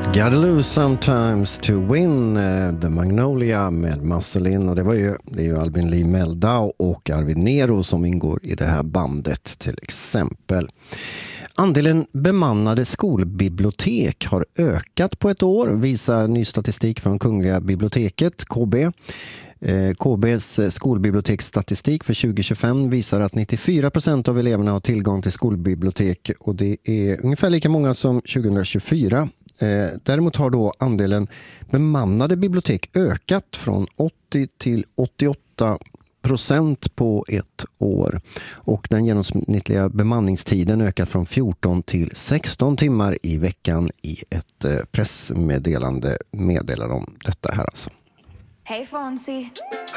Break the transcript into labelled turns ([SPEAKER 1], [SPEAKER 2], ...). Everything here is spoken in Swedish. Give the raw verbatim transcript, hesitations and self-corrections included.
[SPEAKER 1] Gotta lose sometimes to win, uh, The Magnolia med Marceline, och det var ju, det är ju Albin Lee Meldau och Arvid Nero som ingår i det här bandet till exempel. Andelen bemannade skolbibliotek har ökat på ett år, visar ny statistik från Kungliga biblioteket, K B. K B:s skolbiblioteksstatistik för tjugo tjugofem visar att nittiofyra procent av eleverna har tillgång till skolbibliotek, och det är ungefär lika många som tjugo tjugofyra. Däremot har då andelen bemannade bibliotek ökat från åttio till åttioåtta procent på ett år, och den genomsnittliga bemanningstiden ökat från fjorton till sexton timmar i veckan. I ett pressmeddelande meddelar om detta här alltså.
[SPEAKER 2] Hey Fonzie.